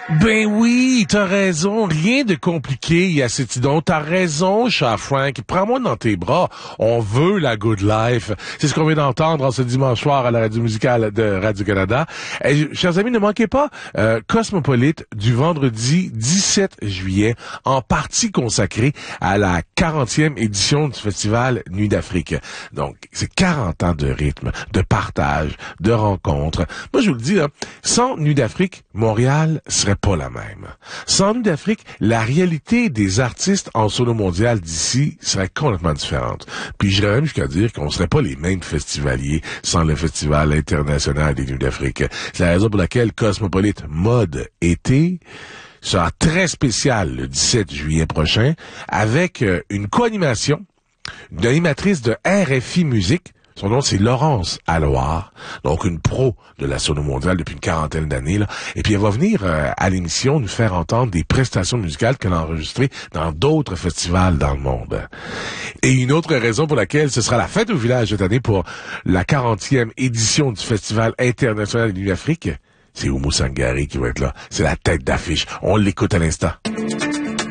Ben oui, t'as raison, rien de compliqué, Yacetidon. T'as raison, cher Frank. Prends-moi dans tes bras. On veut la good life. C'est ce qu'on vient d'entendre en ce dimanche soir à la radio musicale de Radio-Canada. Et, chers amis, ne manquez pas Cosmopolite du vendredi 17 juillet, en partie consacrée à la 40e édition du festival Nuit d'Afrique. Donc, c'est 40 ans de rythme, de partage, de rencontres. Moi, je vous le dis, là, sans Nuit d'Afrique, Montréal serait pas la même. Sans Nuit d'Afrique, la réalité des artistes en solo mondial d'ici serait complètement différente. Puis j'irais même jusqu'à dire qu'on serait pas les mêmes festivaliers sans le Festival international des Nuits d'Afrique. C'est la raison pour laquelle Cosmopolite Mode Été sera très spécial le 17 juillet prochain avec une co-animation d'une animatrice de RFI Musique. Son nom, c'est Laurence Alloire, donc une pro de la sono mondiale depuis une quarantaine d'années, là. Et puis elle va venir à l'émission nous faire entendre des prestations musicales qu'elle a enregistrées dans d'autres festivals dans le monde. Et une autre raison pour laquelle ce sera la fête au village cette année pour la 40e édition du Festival international de Nuit d'Afrique, c'est Oumou Sangaré qui va être là. C'est la tête d'affiche. On l'écoute à l'instant.